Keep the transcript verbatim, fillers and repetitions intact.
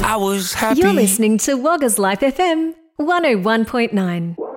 I was happy. You're listening to Wagga's Life F M one oh one point nine.